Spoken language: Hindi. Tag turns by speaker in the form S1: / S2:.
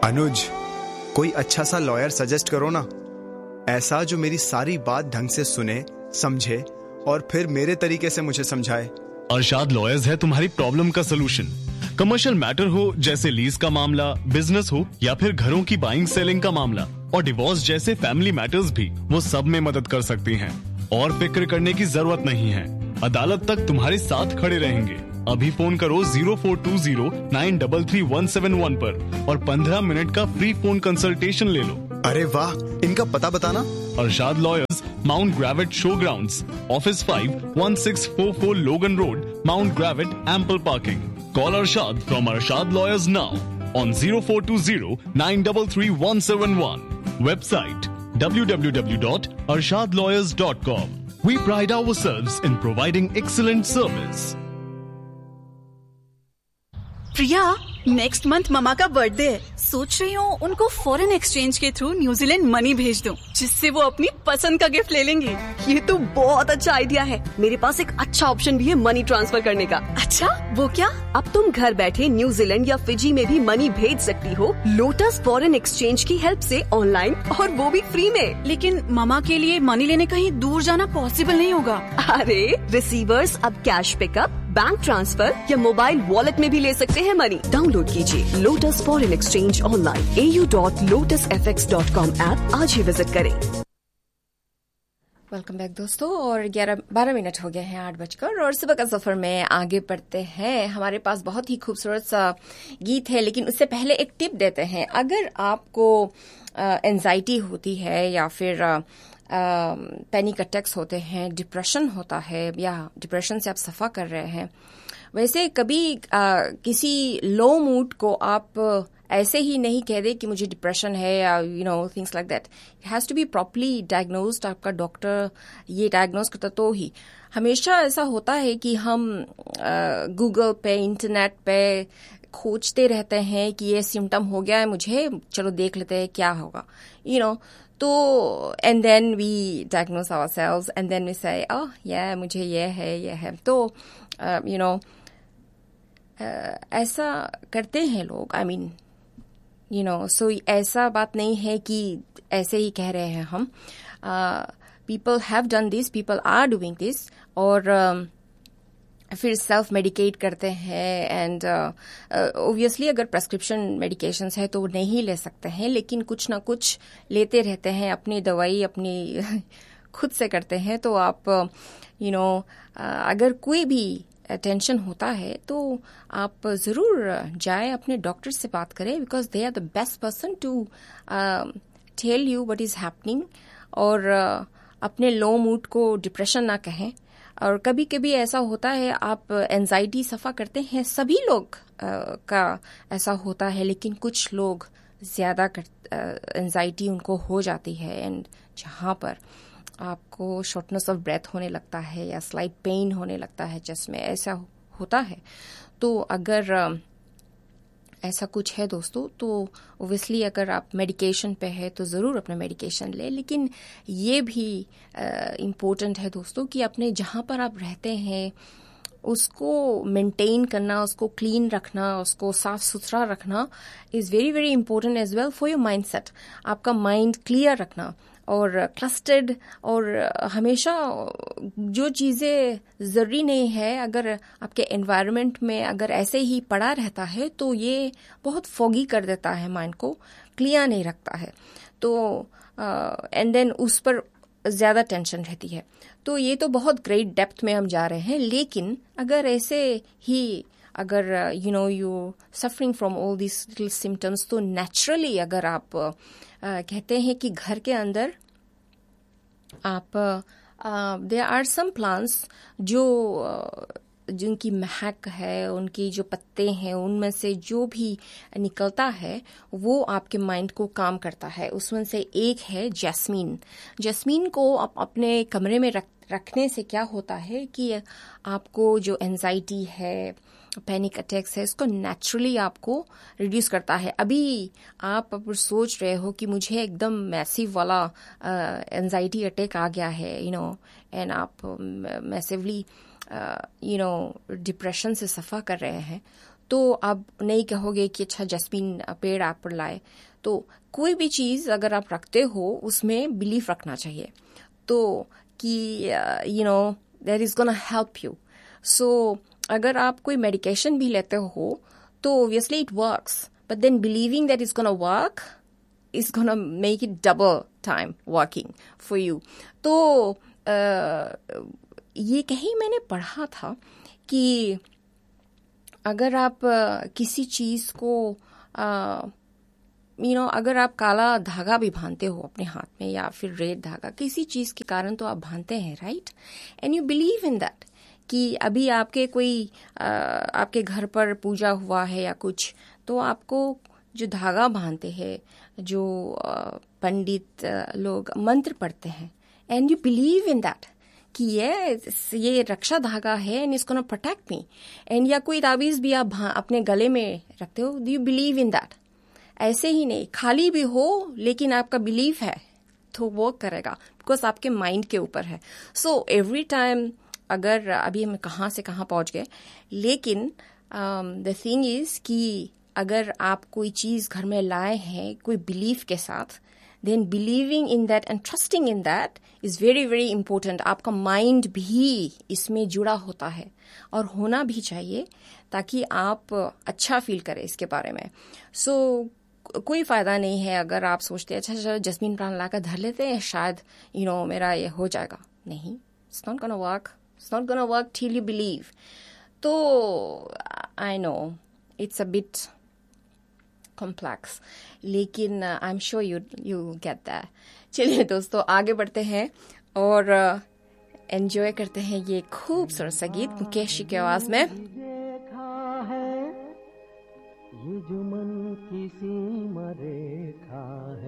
S1: अनुज, कोई अच्छा सा लॉयर सजेस्ट करो ना, ऐसा जो मेरी सारी बात ढंग से सुने, समझे और फिर मेरे तरीके से मुझे समझाए।
S2: अरशाद लॉयर्स है तुम्हारी प्रॉब्लम का सलूशन। कमर्शियल मैटर हो जैसे लीज का मामला, बिजनेस हो या फिर घरों की बाइंग सेलिंग का मामला और डिवोर्स जैसे फैमिली मैटर्स भी, वो सब में मदद कर सकती हैं। और फिक्र करने की जरूरत नहीं है, अदालत तक तुम्हारे साथ खड़े रहेंगे। अभी फोन करो 0420933171 पर और 15 मिनट का फ्री फोन कंसल्टेशन ले लो।
S1: अरे वाह, इनका पता बताना।
S2: Arshad lawyers, mount ग्रेविट show grounds, office 5, 1644 लोगन road, mount ग्रेविट, ample parking. Call Arshad from Arshad Lawyers now on 0420933171. Website www.arshadlawyers.com. We pride ourselves in providing excellent service.
S3: Priya, next month mama का बर्थडे है। सोच रही हूँ उनको फॉरेन एक्सचेंज के थ्रू न्यूजीलैंड मनी भेज दूँ, जिससे वो अपनी पसंद का गिफ्ट ले लेंगी।
S4: ये तो बहुत अच्छा आइडिया है। मेरे पास एक अच्छा ऑप्शन भी है मनी ट्रांसफर करने का।
S3: अच्छा, वो क्या?
S4: अब तुम घर बैठे न्यूजीलैंड या फिजी में भी मनी भेज सकती हो लोटस फॉरेन एक्सचेंज की हेल्प से ऑनलाइन, और वो भी फ्री में।
S3: लेकिन ममा के लिए मनी लेने कहीं दूर जाना पॉसिबल नहीं होगा।
S4: अरे, रिसीवर्स अब कैश पिकअप, बैंक ट्रांसफर या मोबाइल वॉलेट में भी ले सकते हैं मनी। डाउनलोड कीजिए lotus foreign exchange online au.lotusfx.com app आज ही विजिट करें।
S5: वेलकम बैक दोस्तों, और 12 मिनट हो गए हैं 8 बजकर, और सुबह का सफर में आगे बढ़ते हैं। हमारे पास बहुत ही खूबसूरत सा गीत है, लेकिन उससे पहले एक टिप देते हैं। अगर आपको एंजाइटी होती है या फिर पैनिक अटैक्स होते हैं, डिप्रेशन होता है या डिप्रेशन से आप सफ़ा कर रहे हैं, वैसे कभी किसी लो मूड को आप ऐसे ही नहीं कह दे कि मुझे डिप्रेशन है या things like that. It has to be properly diagnosed. आपका डॉक्टर ये डायग्नोज करता तो ही। हमेशा ऐसा होता है कि हम गूगल पे, इंटरनेट पे खोजते रहते हैं कि ये सिम्टम हो गया है मुझे, चलो देख लेते हैं क्या होगा, तो and then we diagnose ourselves and then we say, oh yeah, मुझे ये है। तो ऐसा करते हैं लोग। I mean, so ऐसा बात नहीं है कि ऐसे ही कह रहे हैं हम। People have done this, people are doing this, और फिर सेल्फ मेडिकेट करते हैं। एंड ऑब्वियसली अगर प्रेस्क्रिप्शन मेडिकेशंस है तो वो नहीं ले सकते हैं, लेकिन कुछ ना कुछ लेते रहते हैं। अपनी दवाई अपनी खुद से करते हैं। तो आप अगर कोई भी टेंशन होता है तो आप ज़रूर जाए अपने डॉक्टर से बात करें, because they are the best person to tell you what is happening. और अपने लो मूड को डिप्रेशन ना कहें। और कभी कभी ऐसा होता है, आप एंजाइटी सफ़ा करते हैं, सभी लोग का ऐसा होता है, लेकिन कुछ लोग ज़्यादा एंजाइटी उनको हो जाती है, एंड जहाँ पर आपको शॉर्टनेस ऑफ ब्रेथ होने लगता है या स्लाइट पेन होने लगता है चेस्ट में, ऐसा होता है। तो अगर ऐसा कुछ है दोस्तों, तो ओब्वियसली अगर आप मेडिकेशन पे है तो ज़रूर अपना मेडिकेशन ले। लेकिन ये भी इम्पोर्टेंट है दोस्तों कि अपने जहाँ पर आप रहते हैं उसको मेंटेन करना, उसको क्लीन रखना, उसको साफ सुथरा रखना is very very important as well for your mind set. आपका माइंड क्लियर रखना और क्लस्टर्ड, और हमेशा जो चीज़ें ज़रूरी नहीं है, अगर आपके एनवायरनमेंट में अगर ऐसे ही पड़ा रहता है तो ये बहुत फॉगी कर देता है, माइंड को क्लियर नहीं रखता है। तो एंड देन उस पर ज़्यादा टेंशन रहती है। तो ये तो बहुत ग्रेट डेप्थ में हम जा रहे हैं। लेकिन अगर ऐसे ही अगर you suffering from all this little symptoms, तो नेचुरली अगर आप कहते हैं कि घर के अंदर आप देयर आर सम प्लांट्स जिनकी महक है, उनकी जो पत्ते हैं, उनमें से जो भी निकलता है वो आपके माइंड को काम करता है। उसमें से एक है जैस्मीन। जैस्मीन को आप अपने कमरे में रखने से क्या होता है कि आपको जो एंजाइटी है, पैनिक अटैक्स है, इसको नेचुरली आपको रिड्यूस करता है। अभी आप सोच रहे हो कि मुझे एकदम मैसिव वाला एंजाइटी अटैक आ गया है, एंड आप मैसिवली डिप्रेशन से सफ़ा कर रहे हैं, तो आप नहीं कहोगे कि अच्छा जैस्मीन पेड़ आप पर लाए। तो कोई भी चीज अगर आप रखते हो उसमें बिलीफ रखना चाहिए, तो कि that is gonna help you. सो अगर आप कोई मेडिकेशन भी लेते हो तो obviously it works, but then believing that is gonna work is gonna make it double time working for you. तो ये कहीं मैंने पढ़ा था कि अगर आप किसी चीज को अगर आप काला धागा भी बांधते हो अपने हाथ में या फिर रेड धागा, किसी चीज के कारण तो आप बांधते हैं, right? And you believe in that कि अभी आपके कोई आपके घर पर पूजा हुआ है या कुछ, तो आपको जो धागा बांधते हैं, जो पंडित लोग मंत्र पढ़ते हैं, and you believe in that कि ये रक्षा धागा है and it's gonna protect me, and या कोई ताबीज भी आप अपने गले में रखते हो, यू बिलीव इन दैट। ऐसे ही नहीं, खाली भी हो लेकिन आपका बिलीफ है तो वो करेगा, बिकॉज आपके माइंड के ऊपर है। सो एवरी टाइम, अगर अभी हम कहाँ से कहाँ पहुंच गए, लेकिन द थिंग इज कि अगर आप कोई चीज घर में लाए हैं कोई बिलीफ के साथ, then believing in that and trusting in that is very very important. आपका माइंड भी इसमें जुड़ा होता है और होना भी चाहिए, ताकि आप अच्छा फील करें इसके बारे में। सो कोई फायदा नहीं है अगर आप सोचते हैं अच्छा चलो जैस्मीन प्लांट लाकर धर लेते हैं, शायद मेरा ये हो जाएगा। नहीं, it's not gonna work, it's not gonna work till you believe. तो I know it's a bit complex, लेकिन I am sure you get that. चलिए दोस्तों, आगे बढ़ते हैं और एंजॉय करते हैं ये खूबसूरत सा गीत मुकेश जी की आवाज में।
S6: ये जो मन की सीमा रेखा